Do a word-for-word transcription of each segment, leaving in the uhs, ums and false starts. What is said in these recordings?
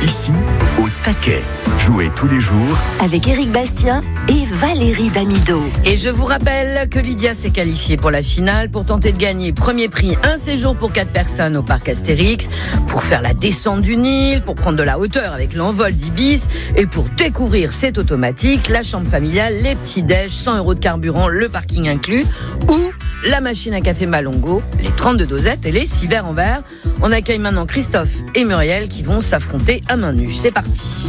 Ici, au taquet. Jouez tous les jours avec Éric Bastien et Valérie Damido. Et je vous rappelle que Lydia s'est qualifiée pour la finale pour tenter de gagner premier prix, un séjour pour quatre personnes au parc Astérix, pour faire la descente du Nil, pour prendre de la hauteur avec l'envol d'Ibis et pour découvrir cet automatique, la chambre familiale, les petits déj, cent euros de carburant, le parking inclus, ou la machine à café Malongo, les trente-deux dosettes et les six verres en verre. On accueille maintenant Christophe et Muriel qui vont s'affronter à main nue. C'est parti.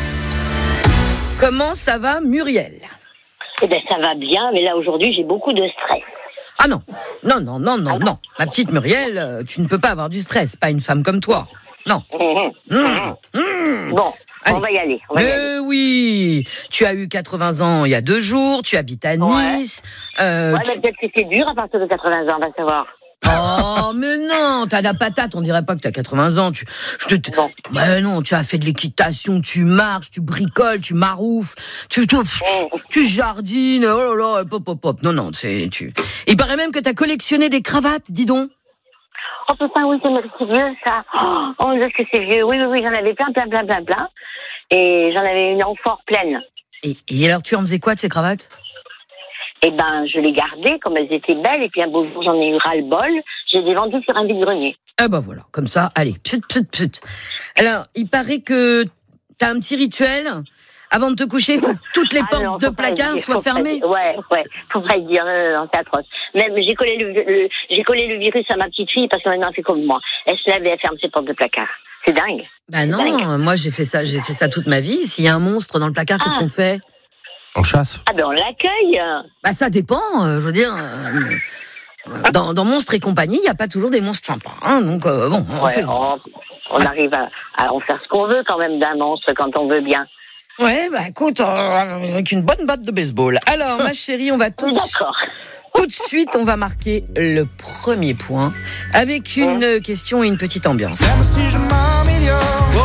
Comment ça va, Muriel ? Eh bien, ça va bien, mais là, aujourd'hui, j'ai beaucoup de stress. Ah non, non, non, non, non, non. Ma petite Muriel, euh, tu ne peux pas avoir du stress, pas une femme comme toi. Non. Mmh. Mmh. Mmh. Bon, Allez. on va y aller. On va y Mais aller. oui, tu as eu quatre-vingts ans il y a deux jours, tu habites à Nice. Ouais, euh, ouais tu- mais peut-être que c'est dur à partir de quatre-vingts ans, on va savoir. Oh, mais non, t'as la patate, on dirait pas que t'as quatre-vingts ans. Tu, je te, Bon. mais non, tu as fait de l'équitation, tu marches, tu bricoles, tu maroufles, tu, tu, tu jardines, oh là là, pop, pop, pop. Non, non, c'est, tu. Il paraît même que t'as collectionné des cravates, dis donc. Oh putain, oui, c'est c'est vieux, ça. Oh, on dirait que c'est vieux. Oui, oui, oui, j'en avais plein, plein, plein, plein, plein. Et j'en avais une amphore pleine. Et, et alors, tu en faisais quoi de ces cravates? Eh ben, je les gardais comme elles étaient belles. Et puis un beau jour, j'en ai eu ras-le-bol. Je les ai vendues sur un vide-grenier. Ah bah voilà, comme ça, allez, put, put, put. Alors, il paraît que t'as un petit rituel. Avant de te coucher, il faut que toutes les Ah portes non, de faut pas le placard dire, soient faut pas le fermées. dire. Ouais, ouais, faut pas le dire, non, non, c'est atroce. Même, j'ai collé le, le- j'ai collé le virus à ma petite fille parce que maintenant elle fait comme moi. Elle se lève et elle ferme ses portes de placard. C'est dingue. Bah non, dingue. moi j'ai fait ça, j'ai fait ça toute ma vie. S'il y a un monstre dans le placard, qu'est-ce Ah. qu'on fait? On chasse. Ah ben, on l'accueille. Bah ça dépend, euh, je veux dire. euh, euh, dans, dans Monstres et compagnie, il n'y a pas toujours des monstres sympas. Hein, donc euh, bon, on Ouais, fait- on, on arrive à, à en faire ce qu'on veut quand même d'un monstre quand on veut bien. Ouais, bah écoute, euh, avec une bonne batte de baseball. Alors, ma chérie, on va tout, Oui, d'accord. tout de suite, on va marquer le premier point avec une euh, question et une petite ambiance. Même si je m'améliore,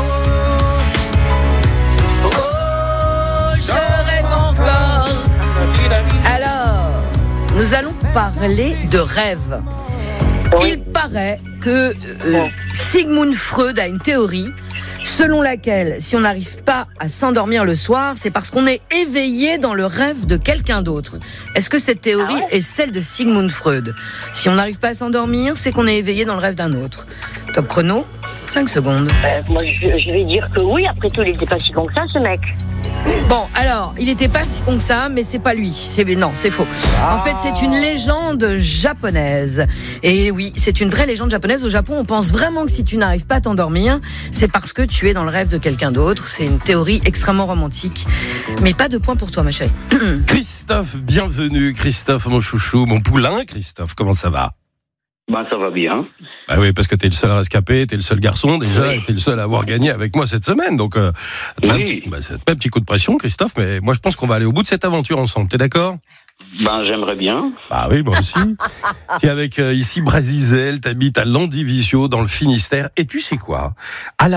Oh, je rêve encore. Alors, nous allons parler de rêve. Il paraît que euh, Sigmund Freud a une théorie selon laquelle, si on n'arrive pas à s'endormir le soir, c'est parce qu'on est éveillé dans le rêve de quelqu'un d'autre. Est-ce que cette théorie Ah ouais est celle de Sigmund Freud? Si on n'arrive pas à s'endormir, c'est qu'on est éveillé dans le rêve d'un autre. Top chrono, cinq secondes. Euh, moi, je, je vais dire que oui. Après tout, il n'était pas si con que ça, ce mec. Bon, alors, il était pas si con que ça, mais c'est pas lui. C'est, non, c'est faux. En fait, c'est une légende japonaise. Et oui, c'est une vraie légende japonaise. Au Japon, on pense vraiment que si tu n'arrives pas à t'endormir, c'est parce que tu es dans le rêve de quelqu'un d'autre. C'est une théorie extrêmement romantique. Mais pas de point pour toi, ma chérie. Christophe, bienvenue. Christophe, mon chouchou, mon poulain. Christophe, comment ça va? Ben, ça va bien. Bah oui, parce que t'es le seul rescapé, t'es le seul garçon déjà, et t'es le seul à avoir gagné avec moi cette semaine. Donc, euh, Oui. un, petit, bah, c'est pas un petit coup de pression, Christophe, mais moi je pense qu'on va aller au bout de cette aventure ensemble. T'es d'accord? Ben, j'aimerais bien. Bah oui, moi aussi. Tu es avec euh, ici Brasizel, t'habites à Landivisiau dans le Finistère, et tu sais quoi? À la